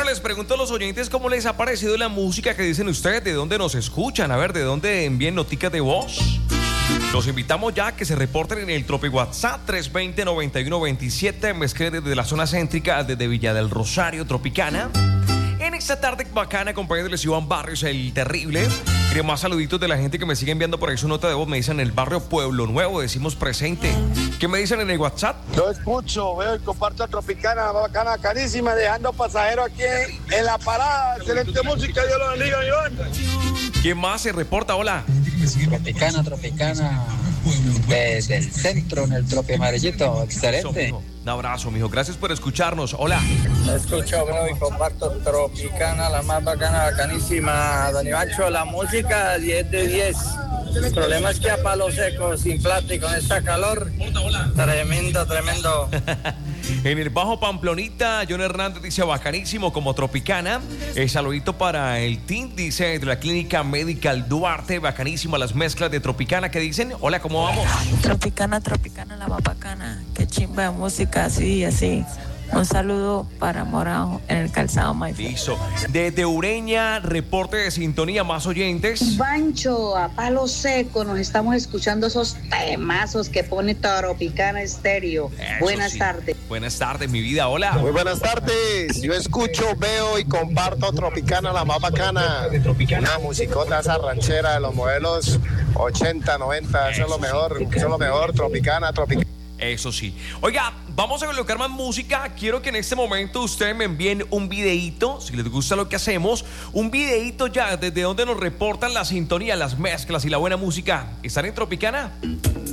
les pregunto a los oyentes cómo les ha parecido la música que dicen ustedes, de dónde nos escuchan, a ver, de dónde envíen noticas de voz. Los invitamos ya a que se reporten en el Tropi WhatsApp 320-9127. Me escriben desde la zona céntrica, desde Villa del Rosario, Tropicana. En esta tarde bacana, acompañándoles Iván Barrios, el terrible. Quería más saluditos de la gente que me sigue enviando por ahí su nota de voz. Me dicen en el barrio Pueblo Nuevo, decimos presente. ¿Qué me dicen en el WhatsApp? Yo escucho, veo y comparto a Tropicana, bacana, carísima, dejando pasajero aquí en la parada. Excelente música, Dios lo bendiga, Iván. ¿Quién más se reporta? Hola. Tropicana, desde el centro, en el Tropi Amarillito, excelente. Un abrazo, mijo, gracias por escucharnos. Hola. Escucho, bro, y comparto Tropicana, la más bacana, bacanísima. Don Ivancho, la música 10 de 10. El problema es que a palo seco, sin plata y con esta calor, tremendo. En el Bajo Pamplonita, John Hernández dice bacanísimo como Tropicana. Saludito para el team, dice de la Clínica Medical Duarte, bacanísimo las mezclas de Tropicana que dicen. Hola, ¿cómo vamos? Tropicana, la más bacana. Qué chimba de música, así. Un saludo para Morao en el calzado Mayfield. Listo. Desde Ureña, reporte de sintonía, más oyentes. Bancho, a palo seco, nos estamos escuchando esos temazos que pone Tropicana Estéreo. Buenas tardes. Buenas tardes, mi vida, hola. Muy buenas tardes. Yo escucho, veo y comparto Tropicana, la más bacana. Una musicota esa ranchera de los modelos 80, 90. Eso es lo mejor, Tropicana. Eso sí. Oiga, vamos a colocar más música. Quiero que en este momento ustedes me envíen un videíto, si les gusta lo que hacemos, un videíto ya desde donde nos reportan la sintonía, las mezclas y la buena música. ¿Están en Tropicana?